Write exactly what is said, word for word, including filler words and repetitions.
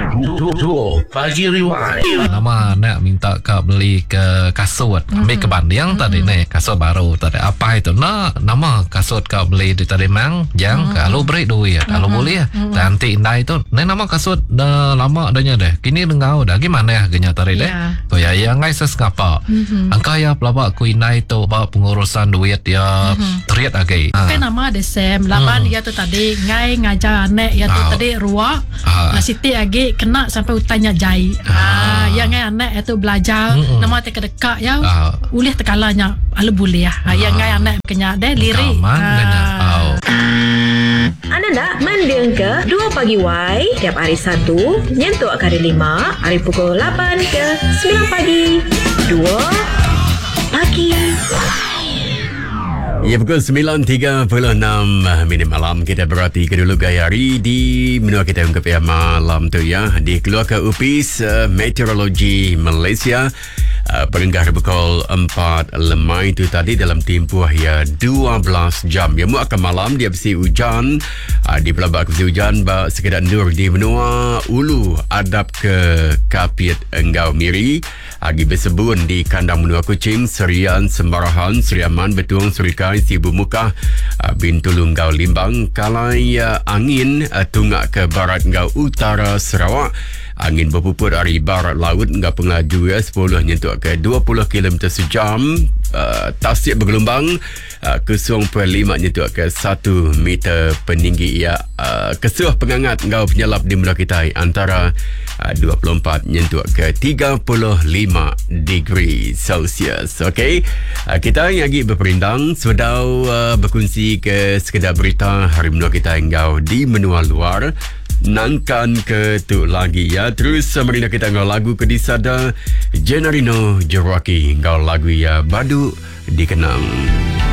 Pagi Rewind. Nama nak minta kau beli ke kasut, ambil ke banding tadi ni kasut baru tadi apa itu? Nah, nama kasut kau beli di tadi mang, yang kalau beri duit, kalau boleh nanti indah itu. Ni nama kasut dah lama adanya deh. Kini dengau dah gimana ya genya tadi deh. So ya yang ngai seskapa. Angka ya pelabak ku indah itu bawa pengurusan duit ya teriak lagi. Kan nama ada Sam, laban dia tu tadi ngai ngajar anak ya tu tadi ruak. Nah Siti lagi kena sampai utanya jai. Ah, yang ngai anak itu belajar nama te kedekak ya. Ulih tekalanya ala boleh ya. Yang ngai anak kenya deh lirik. Anda nak mendeng ke dua Pagi Y tiap hari Sabtu nyentuh kali lima hari pukul lapan ke sembilan pagi. dua Pagi. Ya, pukul sembilan tiga puluh enam minit malam kita berhati kedulu gaya hari di menua kita ungkap ya malam tu ya di keluarga U P I S uh, Meteorologi Malaysia uh, pendengar pukul empat lemai itu tadi dalam tempoh ya dua belas jam ya muak malam dia besi hujan uh, di pelabak besi hujan ba sekedar nur di menua Ulu adap ke Kapit Enggau Miri agi bersebun di kandang menua Kuching Serian Sembarahan Seriaman Betung Serika Sibu Mukah Bintulu Ngau Limbang Kalai angin tungak ke barat Ngau Utara Sarawak angin berpupur dari barat laut Ngau Pengaju sepuluh nyentuh ke dua puluh kilometer sejam uh, tasik bergelombang uh, kesung per lima nyentuh ke satu meter peninggi ya uh, kesuh pengangat Ngau penyelap di menua kita antara uh, dua puluh empat nyentuh ke tiga puluh lima degree Celsius. Okey, uh, kita lagi berperindang sedau uh, berkongsi ke sekedar berita hari menua kita Ngau di menua luar nangkan ke tu lagi ya. Terus samarinda kita ngau lagu ke disada Jenarino Jerwaki ngau lagu ya Badu Dikenang.